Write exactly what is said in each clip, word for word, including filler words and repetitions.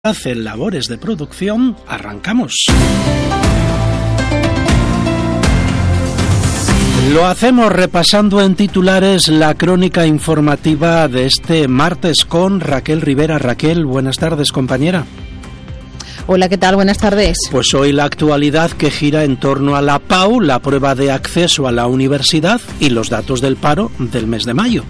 hacen labores de producción, arrancamos. Lo hacemos repasando en titulares la crónica informativa de este martes con Raquel Rivera. Raquel, buenas tardes, compañera. Hola, ¿qué tal? Buenas tardes. Pues hoy la actualidad que gira en torno a la P A U, la prueba de acceso a la universidad y los datos del paro del mes de mayo.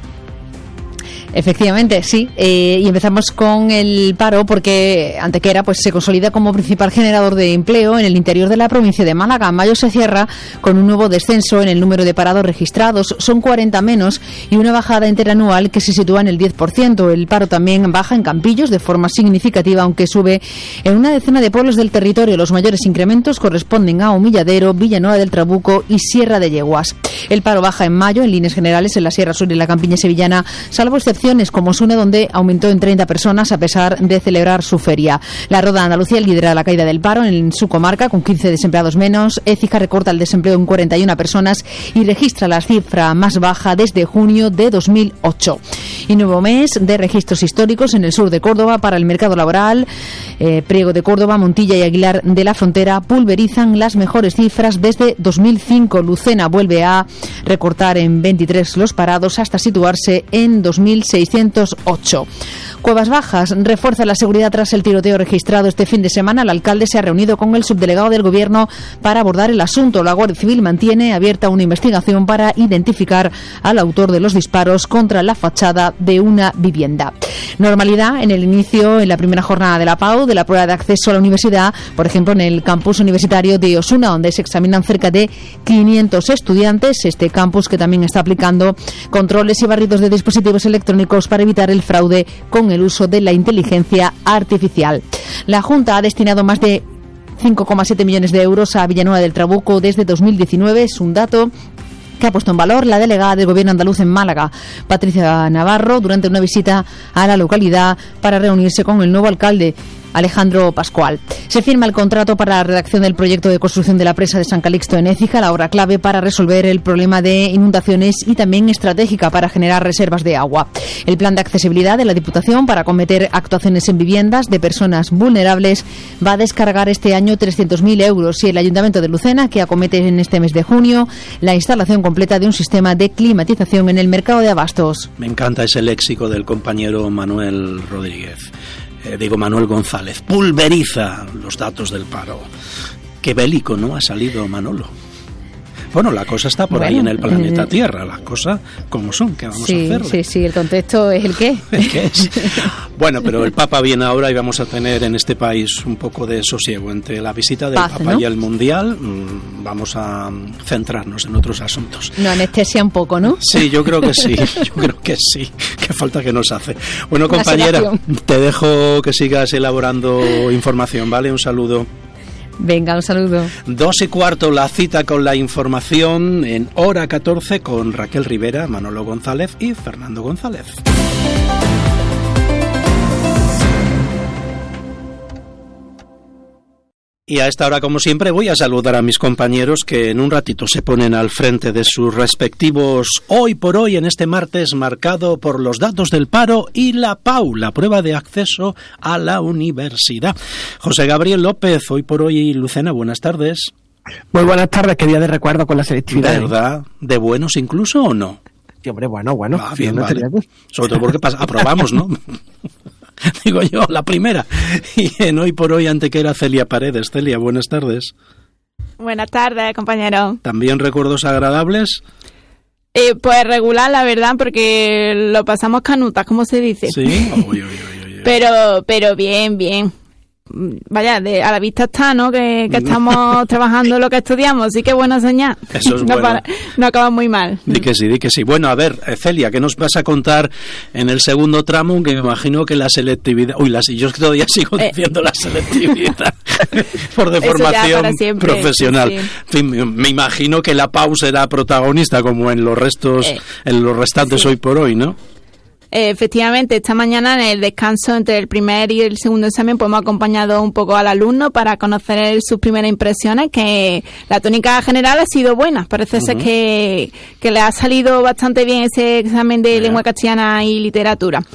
Efectivamente, sí. Eh, y empezamos con el paro porque Antequera pues se consolida como principal generador de empleo en el interior de la provincia de Málaga. Mayo se cierra con un nuevo descenso en el número de parados registrados. Son cuarenta menos y una bajada interanual que se sitúa en el diez por ciento. El paro también baja en Campillos de forma significativa, aunque sube en una decena de pueblos del territorio. Los mayores incrementos corresponden a Humilladero, Villanueva del Trabuco y Sierra de Yeguas. El paro baja en mayo en líneas generales en la Sierra Sur y la Campiña sevillana, salvo excepción como Osuna, donde aumentó en treinta personas a pesar de celebrar su feria. La Roda de Andalucía lidera la caída del paro en su comarca con quince desempleados menos. Écija recorta el desempleo en cuarenta y una personas y registra la cifra más baja desde junio de dos mil ocho. Y nuevo mes de registros históricos en el sur de Córdoba para el mercado laboral. Eh, Priego de Córdoba, Montilla y Aguilar de la Frontera pulverizan las mejores cifras desde dos mil cinco. Lucena vuelve a recortar en veintitrés los parados hasta situarse en dos mil seiscientos ocho. Cuevas Bajas refuerza la seguridad tras el tiroteo registrado este fin de semana. El alcalde se ha reunido con el subdelegado del Gobierno para abordar el asunto. La Guardia Civil mantiene abierta una investigación para identificar al autor de los disparos contra la fachada de una vivienda. Normalidad en el inicio, en la primera jornada de la P A U, de la prueba de acceso a la universidad, por ejemplo en el campus universitario de Osuna, donde se examinan cerca de quinientos estudiantes. Este campus que también está aplicando controles y barridos de dispositivos electrónicos para evitar el fraude con el uso de la inteligencia artificial. La Junta ha destinado más de cinco coma siete millones de euros a Villanueva del Trabuco desde dos mil diecinueve. Es un dato que ha puesto en valor la delegada del Gobierno andaluz en Málaga, Patricia Navarro, durante una visita a la localidad para reunirse con el nuevo alcalde, Alejandro Pascual. Se firma el contrato para la redacción del proyecto de construcción de la presa de San Calixto en Écija, la obra clave para resolver el problema de inundaciones y también estratégica para generar reservas de agua. El plan de accesibilidad de la Diputación para acometer actuaciones en viviendas de personas vulnerables va a descargar este año trescientos mil euros y el Ayuntamiento de Lucena, que acomete en este mes de junio la instalación completa de un sistema de climatización en el mercado de abastos. Me encanta ese léxico del compañero Manuel Rodríguez. Eh, digo Manuel González, pulveriza los datos del paro. Qué bélico, ¿no? Ha salido Manolo. Bueno, la cosa está por bueno, ahí en el planeta eh... Tierra, las cosas como son, ¿qué vamos sí, a hacer? Sí, sí, el contexto es el qué. ¿El qué es? Bueno, pero el Papa viene ahora y vamos a tener en este país un poco de sosiego. Entre la visita del Paz, Papa, ¿no?, y el Mundial, vamos a centrarnos en otros asuntos. No anestesia un poco, ¿no? Sí, yo creo que sí, yo creo que sí. Qué falta que nos hace. Bueno, compañera, te dejo que sigas elaborando información, ¿vale? Un saludo. Venga, un saludo. Dos y cuarto, la cita con la información en Hora catorce con Raquel Rivera, Manolo González y Fernando González. Y a esta hora, como siempre, voy a saludar a mis compañeros que en un ratito se ponen al frente de sus respectivos Hoy por Hoy en este martes marcado por los datos del paro y la P A U, la prueba de acceso a la universidad. José Gabriel López, Hoy por Hoy Lucena, buenas tardes. Muy buenas tardes, qué día de recuerdo con la selectividad. ¿Verdad? ¿De buenos incluso o no? Sí, hombre, bueno, bueno. Ah, bien, no vale. Sobre todo porque pas- aprobamos, ¿no? Digo yo, la primera. Y en Hoy por Hoy Antequera, Celia Paredes. Celia, buenas tardes. Buenas tardes, compañero. ¿También recuerdos agradables? Eh, pues regular, la verdad, porque lo pasamos canutas, como se dice. Sí. Uy, uy, uy, uy. Pero, pero bien, bien. Vaya, de, a la vista está, ¿no? Que, que estamos trabajando lo que estudiamos, sí que buena señal. Eso es no, bueno. Para, no acaba muy mal. Di que sí, di que sí. Bueno, a ver, Celia, ¿qué nos vas a contar en el segundo tramo? Que me imagino que la selectividad... Uy, las, yo todavía sigo diciendo eh. la selectividad por deformación profesional. Sí, sí. En fin, me, me imagino que la P A U será protagonista como en los restos, eh. en los restantes sí. Hoy por Hoy, ¿no? Efectivamente, esta mañana en el descanso entre el primer y el segundo examen pues hemos acompañado un poco al alumno para conocer sus primeras impresiones, que la tónica general ha sido buena. Parece uh-huh. ser que, que le ha salido bastante bien ese examen de yeah. lengua castellana y literatura.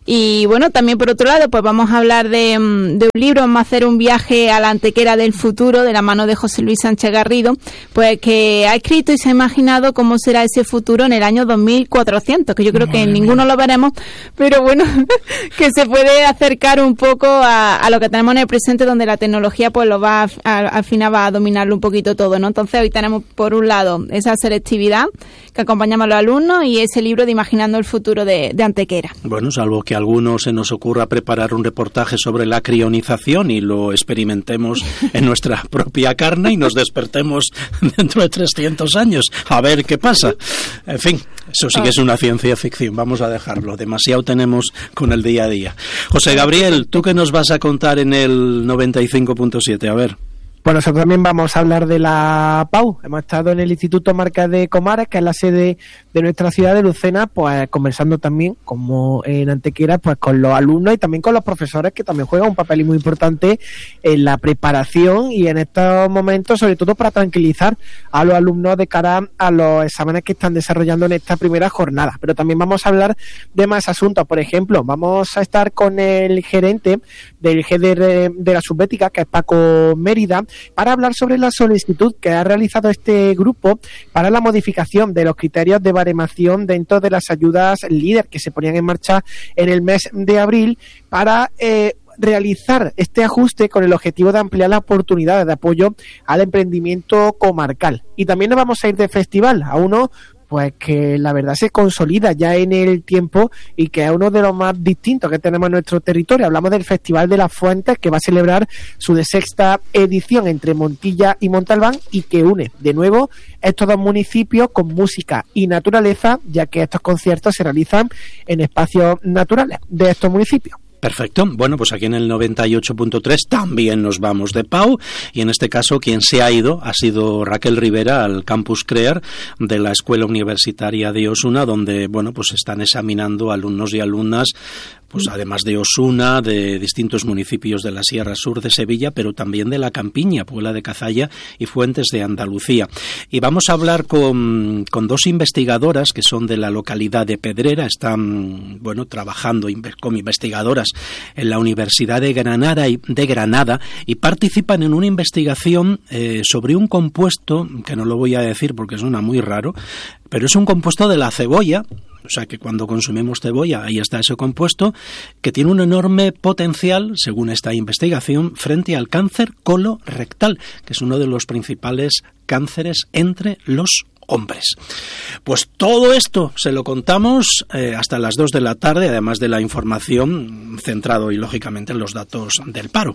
Y bueno, también por otro lado, pues vamos a hablar de, de un libro, vamos a hacer un viaje a la Antequera del futuro, de la mano de José Luis Sánchez Garrido, pues que ha escrito y se ha imaginado cómo será ese futuro en el año dos mil cuatrocientos, que yo creo Madre que ninguno mía. Lo veremos, pero bueno, que se puede acercar un poco a, a lo que tenemos en el presente, donde la tecnología pues lo va a, a, al final va a dominarlo un poquito todo, ¿no? Entonces hoy tenemos por un lado esa selectividad que acompañamos a los alumnos y ese libro de Imaginando el futuro de, de Antequera. Bueno, salvo que a algunos se nos ocurra preparar un reportaje sobre la crionización y lo experimentemos en nuestra propia carne y nos despertemos dentro de trescientos años a ver qué pasa. En fin, eso sí que es una ciencia ficción, vamos a dejarlo, demasiado tenemos con el día a día. José Gabriel, ¿tú qué nos vas a contar en el noventa y cinco punto siete? A ver. Pues nosotros también vamos a hablar de la P A U. Hemos estado en el Instituto Marca de Comares, que es la sede de nuestra ciudad de Lucena, pues conversando también, como en Antequera, pues con los alumnos y también con los profesores, que también juegan un papel muy importante en la preparación y en estos momentos, sobre todo para tranquilizar a los alumnos de cara a los exámenes que están desarrollando en esta primera jornada. Pero también vamos a hablar de más asuntos. Por ejemplo, vamos a estar con el gerente del G D R de la Subbética, que es Paco Mérida, para hablar sobre la solicitud que ha realizado este grupo para la modificación de los criterios de baremación dentro de las ayudas líder que se ponían en marcha en el mes de abril para eh, realizar este ajuste con el objetivo de ampliar las oportunidades de apoyo al emprendimiento comarcal. Y también nos vamos a ir de festival a uno pues que la verdad se consolida ya en el tiempo y que es uno de los más distintos que tenemos en nuestro territorio. Hablamos del Festival de las Fuentes, que va a celebrar su sexta edición entre Montilla y Montalbán y que une de nuevo estos dos municipios con música y naturaleza, ya que estos conciertos se realizan en espacios naturales de estos municipios. Perfecto. Bueno, pues aquí en el noventa y ocho punto tres también nos vamos de P A U y en este caso quien se ha ido ha sido Raquel Rivera al Campus CREER de la Escuela Universitaria de Osuna, donde, bueno, pues están examinando alumnos y alumnas, pues además de Osuna, de distintos municipios de la Sierra Sur de Sevilla, pero también de la Campiña, Puebla de Cazalla y Fuentes de Andalucía. Y vamos a hablar con, con dos investigadoras que son de la localidad de Pedrera, están, bueno, trabajando como investigadoras en la Universidad de Granada y, de Granada y participan en una investigación eh, sobre un compuesto, que no lo voy a decir porque suena muy raro, pero es un compuesto de la cebolla. O sea que cuando consumimos cebolla, ahí está ese compuesto, que tiene un enorme potencial, según esta investigación, frente al cáncer colorectal, que es uno de los principales cánceres entre los hombres. Pues todo esto se lo contamos eh, hasta las dos de la tarde, además de la información centrado y lógicamente en los datos del paro.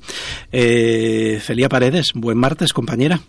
Eh, Celia Paredes, buen martes, compañera.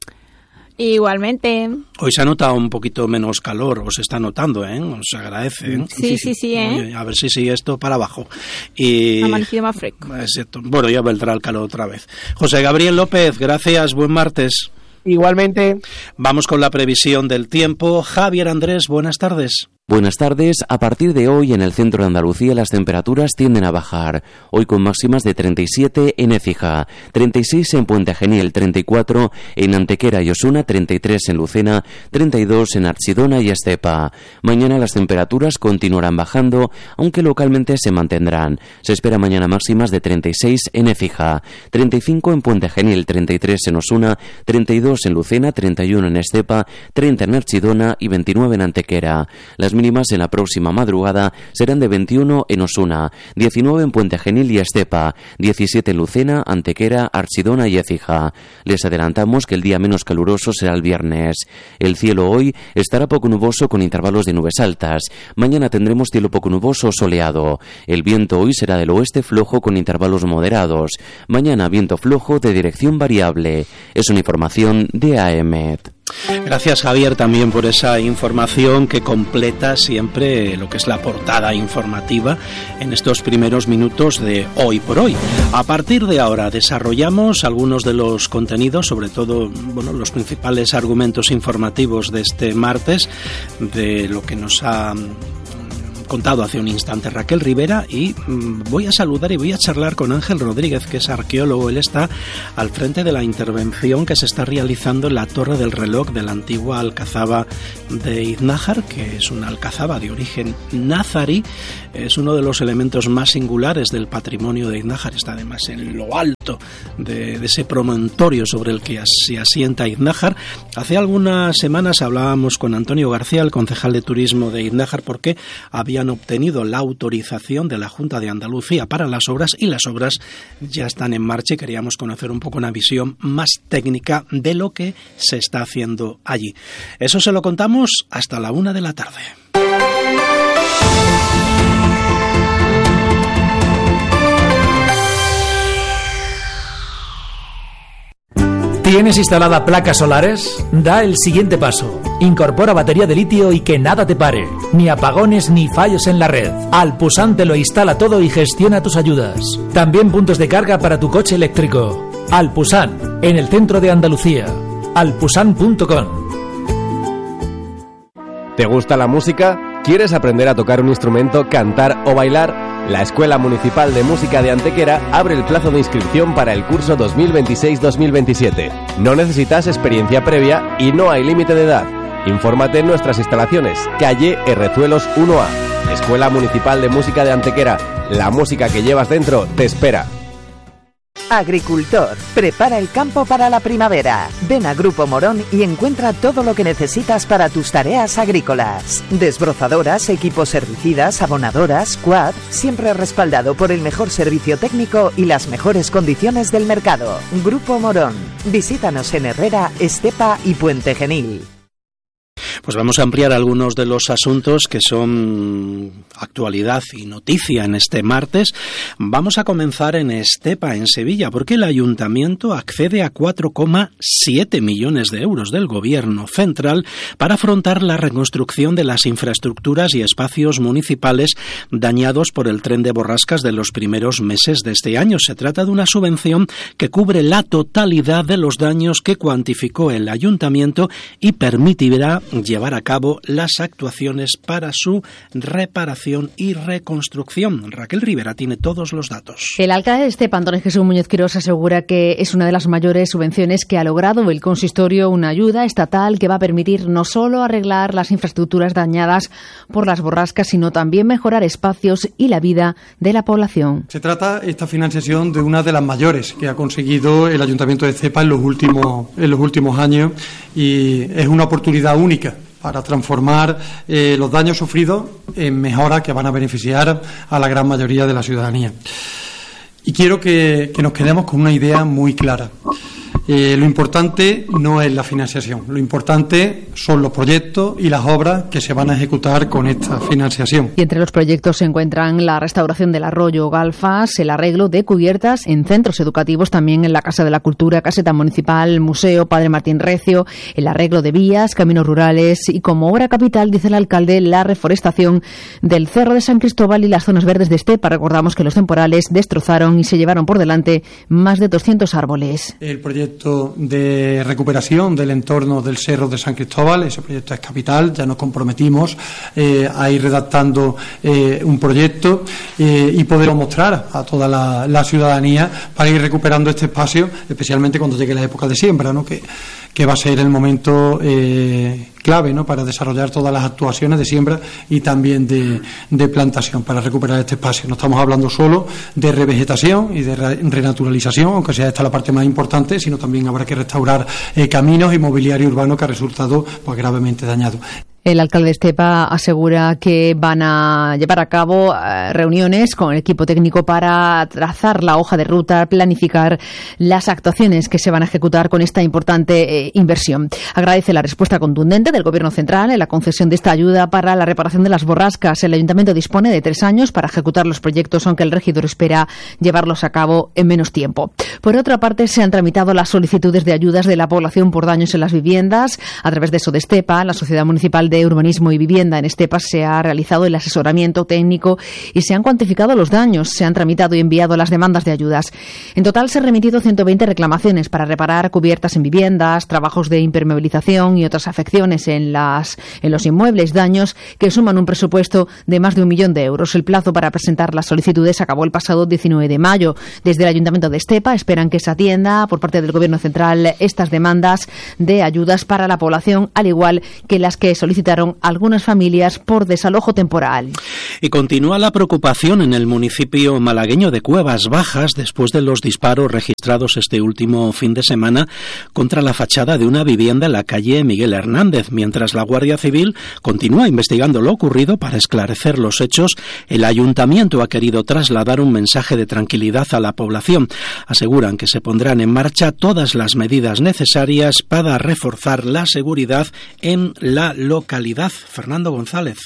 Igualmente. Hoy se ha notado un poquito menos calor, o se está notando, ¿eh? Os agradece, ¿eh? Sí, sí, sí, ¿eh? Oye, a ver si sigue esto para abajo. Y... ha amanecido más fresco. Es cierto. Bueno, ya vendrá el calor otra vez. José Gabriel López, gracias, buen martes. Igualmente. Vamos con la previsión del tiempo. Javier Andrés, buenas tardes. Buenas tardes. A partir de hoy en el centro de Andalucía las temperaturas tienden a bajar. Hoy con máximas de treinta y siete en Écija, treinta y seis en Puente Genil, treinta y cuatro en Antequera y Osuna, treinta y tres en Lucena, treinta y dos en Archidona y Estepa. Mañana las temperaturas continuarán bajando, aunque localmente se mantendrán. Se espera mañana máximas de treinta y seis en Écija, treinta y cinco en Puente Genil, treinta y tres en Osuna, treinta y dos en Lucena, treinta y uno en Estepa, treinta en Archidona y veintinueve en Antequera. Las mínimas en la próxima madrugada serán de veintiuno en Osuna, diecinueve en Puente Genil y Estepa, diecisiete en Lucena, Antequera, Archidona y Écija. Les adelantamos que el día menos caluroso será el viernes. El cielo hoy estará poco nuboso con intervalos de nubes altas. Mañana tendremos cielo poco nuboso o soleado. El viento hoy será del oeste flojo con intervalos moderados. Mañana viento flojo de dirección variable. Es una información de A E M E T. Gracias, Javier, también por esa información que completa siempre lo que es la portada informativa en estos primeros minutos de Hoy por Hoy. A partir de ahora desarrollamos algunos de los contenidos, sobre todo, bueno, los principales argumentos informativos de este martes, de lo que nos ha contado hace un instante Raquel Rivera, y mmm, voy a saludar y voy a charlar con Ángel Rodríguez, que es arqueólogo. Él está al frente de la intervención que se está realizando en la Torre del Reloj de la antigua alcazaba de Iznájar, que es una alcazaba de origen nazarí. Es uno de los elementos más singulares del patrimonio de Iznájar. Está además en lo alto de, de ese promontorio sobre el que se asienta Iznájar. Hace algunas semanas hablábamos con Antonio García, el concejal de turismo de Iznájar, porque habían obtenido la autorización de la Junta de Andalucía para las obras, y las obras ya están en marcha, y queríamos conocer un poco una visión más técnica de lo que se está haciendo allí. Eso se lo contamos hasta la una de la tarde. ¿Tienes instalada placas solares? Da el siguiente paso. Incorpora batería de litio y que nada te pare. Ni apagones ni fallos en la red. Alpusan te lo instala todo y gestiona tus ayudas. También puntos de carga para tu coche eléctrico. Alpusan, en el centro de Andalucía. alpusan punto com. ¿Te gusta la música? ¿Quieres aprender a tocar un instrumento, cantar o bailar? La Escuela Municipal de Música de Antequera abre el plazo de inscripción para el curso dos mil veintiséis dos mil veintisiete. No necesitas experiencia previa y no hay límite de edad. Infórmate en nuestras instalaciones, calle Herrezuelos uno A. Escuela Municipal de Música de Antequera. La música que llevas dentro te espera. Agricultor, prepara el campo para la primavera. Ven a Grupo Morón y encuentra todo lo que necesitas para tus tareas agrícolas. Desbrozadoras, equipos herbicidas, abonadoras, quad, siempre respaldado por el mejor servicio técnico y las mejores condiciones del mercado. Grupo Morón. Visítanos en Herrera, Estepa y Puente Genil. Pues vamos a ampliar algunos de los asuntos que son actualidad y noticia en este martes. Vamos a comenzar en Estepa, en Sevilla, porque el Ayuntamiento accede a cuatro coma siete millones de euros del Gobierno central para afrontar la reconstrucción de las infraestructuras y espacios municipales dañados por el tren de borrascas de los primeros meses de este año. Se trata de una subvención que cubre la totalidad de los daños que cuantificó el Ayuntamiento y permitirá llevar a cabo las actuaciones para su reparación y reconstrucción. Raquel Rivera tiene todos los datos. El alcalde de Estepa, Antonio Jesús Muñoz Quirós, asegura que es una de las mayores subvenciones que ha logrado el consistorio, una ayuda estatal que va a permitir no solo arreglar las infraestructuras dañadas por las borrascas, sino también mejorar espacios y la vida de la población. Se trata esta financiación de una de las mayores que ha conseguido el Ayuntamiento de Estepa en los últimos, en los últimos años, y es una oportunidad única para transformar eh, los daños sufridos en mejoras que van a beneficiar a la gran mayoría de la ciudadanía. Y quiero que, que nos quedemos con una idea muy clara. Eh, lo importante no es la financiación, lo importante son los proyectos y las obras que se van a ejecutar con esta financiación. Y entre los proyectos se encuentran la restauración del arroyo Galfas, el arreglo de cubiertas en centros educativos, también en la Casa de la Cultura, Caseta Municipal, Museo Padre Martín Recio, el arreglo de vías, caminos rurales y, como obra capital, dice el alcalde, la reforestación del Cerro de San Cristóbal y las zonas verdes de Estepa. Recordamos que los temporales destrozaron y se llevaron por delante más de doscientos árboles. El proyecto de recuperación del entorno del Cerro de San Cristóbal, ese proyecto es capital, ya nos comprometimos eh, a ir redactando eh, un proyecto eh, y poderlo mostrar a toda la, la ciudadanía para ir recuperando este espacio, especialmente cuando llegue la época de siembra, ¿no? que, que va a ser el momento eh, clave, ¿no? para desarrollar todas las actuaciones de siembra y también de, de plantación para recuperar este espacio. No estamos hablando solo de revegetación y de re, renaturalización, aunque sea esta la parte más importante, sino también habrá que restaurar eh, caminos y mobiliario urbano que ha resultado pues, gravemente dañado. El alcalde de Estepa asegura que van a llevar a cabo eh, reuniones con el equipo técnico para trazar la hoja de ruta, planificar las actuaciones que se van a ejecutar con esta importante eh, inversión. Agradece la respuesta contundente del Gobierno central en la concesión de esta ayuda para la reparación de las borrascas. El Ayuntamiento dispone de tres años para ejecutar los proyectos, aunque el regidor espera llevarlos a cabo en menos tiempo. Por otra parte, se han tramitado las solicitudes de ayudas de la población por daños en las viviendas. A través de Sodestepa, la Sociedad Municipal de de Urbanismo y Vivienda en Estepa se ha realizado el asesoramiento técnico y se han cuantificado los daños, se han tramitado y enviado las demandas de ayudas. En total se han remitido ciento veinte reclamaciones para reparar cubiertas en viviendas, trabajos de impermeabilización y otras afecciones en, las, en los inmuebles, daños que suman un presupuesto de más de un millón de euros. El plazo para presentar las solicitudes acabó el pasado diecinueve de mayo. Desde el Ayuntamiento de Estepa esperan que se atienda por parte del Gobierno Central estas demandas de ayudas para la población, al igual que las que solicitaron algunas familias por desalojo temporal. Y continúa la preocupación en el municipio malagueño de Cuevas Bajas después de los disparos registrados este último fin de semana contra la fachada de una vivienda en la calle Miguel Hernández. Mientras la Guardia Civil continúa investigando lo ocurrido para esclarecer los hechos, el ayuntamiento ha querido trasladar un mensaje de tranquilidad a la población. Aseguran que se pondrán en marcha todas las medidas necesarias para reforzar la seguridad en la localidad. Fernando González.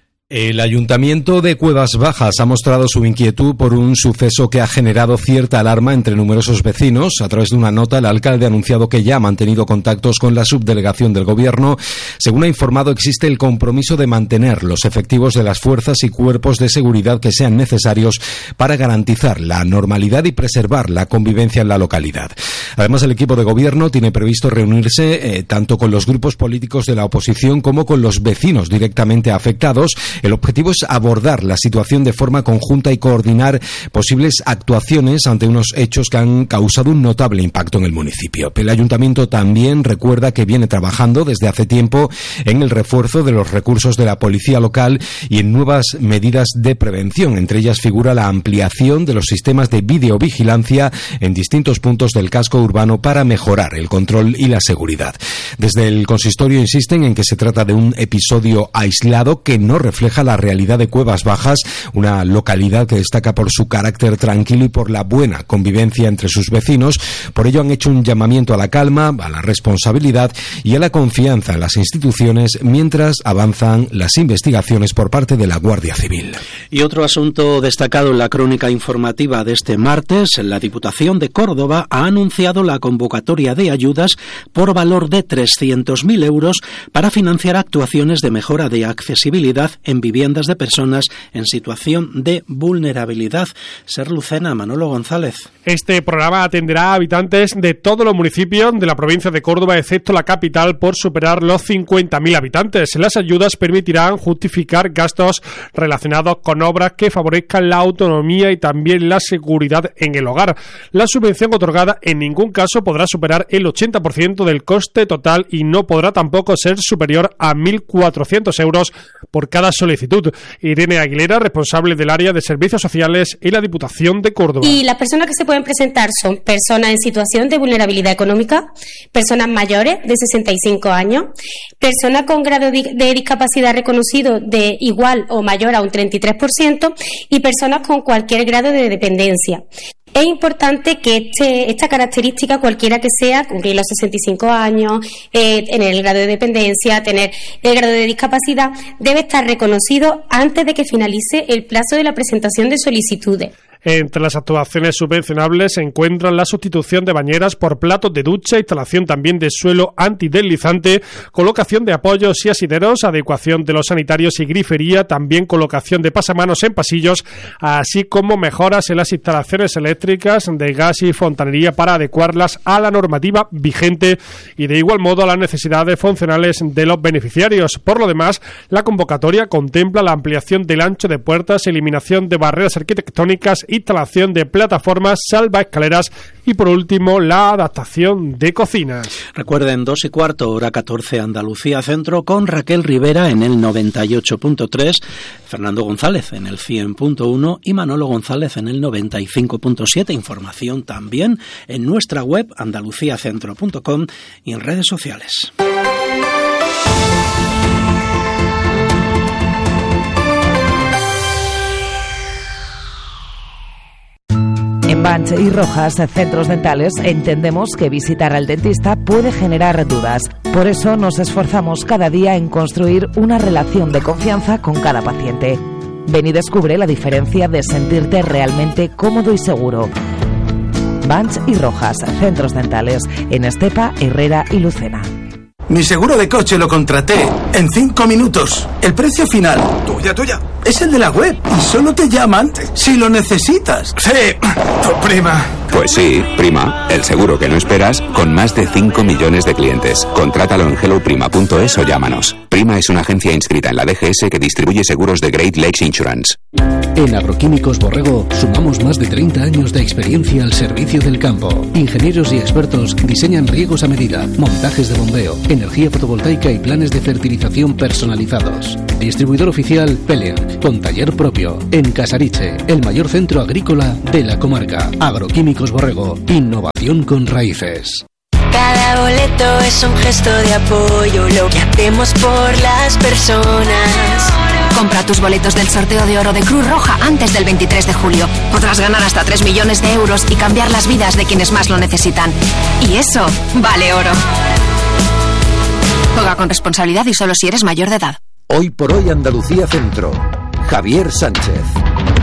El Ayuntamiento de Cuevas Bajas ha mostrado su inquietud por un suceso que ha generado cierta alarma entre numerosos vecinos. A través de una nota, el alcalde ha anunciado que ya ha mantenido contactos con la subdelegación del Gobierno. Según ha informado, existe el compromiso de mantener los efectivos de las fuerzas y cuerpos de seguridad que sean necesarios para garantizar la normalidad y preservar la convivencia en la localidad. Además, el equipo de Gobierno tiene previsto reunirse eh, tanto con los grupos políticos de la oposición como con los vecinos directamente afectados. El objetivo es abordar la situación de forma conjunta y coordinar posibles actuaciones ante unos hechos que han causado un notable impacto en el municipio. El Ayuntamiento también recuerda que viene trabajando desde hace tiempo en el refuerzo de los recursos de la policía local y en nuevas medidas de prevención. Entre ellas figura la ampliación de los sistemas de videovigilancia en distintos puntos del casco urbano para mejorar el control y la seguridad. Desde el consistorio insisten en que se trata de un episodio aislado que no refleja la realidad de Cuevas Bajas, una localidad que destaca por su carácter tranquilo y por la buena convivencia entre sus vecinos. Por ello han hecho un llamamiento a la calma, a la responsabilidad y a la confianza en las instituciones mientras avanzan las investigaciones por parte de la Guardia Civil. Y otro asunto destacado en la crónica informativa de este martes, la Diputación de Córdoba ha anunciado la convocatoria de ayudas por valor de trescientos mil euros para financiar actuaciones de mejora de accesibilidad en viviendas de personas en situación de vulnerabilidad. Ser Lucena, Manolo González. Este programa atenderá a habitantes de todos los municipios de la provincia de Córdoba, excepto la capital, por superar los cincuenta mil habitantes. Las ayudas permitirán justificar gastos relacionados con obras que favorezcan la autonomía y también la seguridad en el hogar. La subvención otorgada en ningún caso podrá superar el ochenta por ciento del coste total y no podrá tampoco ser superior a mil cuatrocientos euros por cada solicitud. Irene Aguilera, responsable del área de servicios sociales en la Diputación de Córdoba. Y las personas que se pueden presentar son personas en situación de vulnerabilidad económica, personas mayores de sesenta y cinco años, personas con grado de discapacidad reconocido de igual o mayor a un treinta y tres por ciento y personas con cualquier grado de dependencia. Es importante que este, esta característica, cualquiera que sea, cumplir los sesenta y cinco años, eh, tener el grado de dependencia, tener el grado de discapacidad, debe estar reconocido antes de que finalice el plazo de la presentación de solicitudes. Entre las actuaciones subvencionables se encuentran la sustitución de bañeras por platos de ducha, instalación también de suelo antideslizante, colocación de apoyos y asideros, adecuación de los sanitarios y grifería, también colocación de pasamanos en pasillos, así como mejoras en las instalaciones eléctricas de gas y fontanería para adecuarlas a la normativa vigente y de igual modo a las necesidades funcionales de los beneficiarios. Por lo demás, la convocatoria contempla la ampliación del ancho de puertas, eliminación de barreras arquitectónicas, instalación de plataformas, salvaescaleras y por último la adaptación de cocinas. Recuerden, dos y cuarto, hora catorce, Andalucía Centro, con Raquel Rivera en el noventa y ocho punto tres, Fernando González en el cien punto uno y Manolo González en el noventa y cinco punto siete. Información también en nuestra web andaluciacentro punto com y en redes sociales. En Banch y Rojas, centros dentales, entendemos que visitar al dentista puede generar dudas. Por eso nos esforzamos cada día en construir una relación de confianza con cada paciente. Ven y descubre la diferencia de sentirte realmente cómodo y seguro. Banch y Rojas, centros dentales, en Estepa, Herrera y Lucena. Mi seguro de coche lo contraté en cinco minutos. El precio final, tuya, tuya, es el de la web y solo te llaman si lo necesitas. Sí, tu prima. Pues sí, Prima, el seguro que no esperas con más de cinco millones de clientes. Contrátalo en hello prima punto es o llámanos. Prima es una agencia inscrita en la D G S que distribuye seguros de Great Lakes Insurance. En Agroquímicos Borrego sumamos más de treinta años de experiencia al servicio del campo. Ingenieros y expertos diseñan riegos a medida, montajes de bombeo, energía fotovoltaica y planes de fertilización personalizados. Distribuidor oficial Pelian, con taller propio, en Casariche, el mayor centro agrícola de la comarca. Agroquímicos Borrego, innovación con raíces. Cada boleto es un gesto de apoyo, lo que hacemos por las personas. Compra tus boletos del sorteo de oro de Cruz Roja antes del veintitrés de julio. Podrás ganar hasta tres millones de euros y cambiar las vidas de quienes más lo necesitan. Y eso vale oro. Juega con responsabilidad y solo si eres mayor de edad. Hoy por hoy Andalucía Centro. Javier Sánchez.